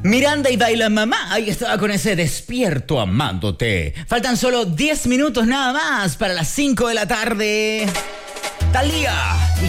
Miranda y Baila Mamá, ahí estaba con ese Despierto Amándote. Faltan solo 10 minutos nada más para las 5 de la tarde. Thalía y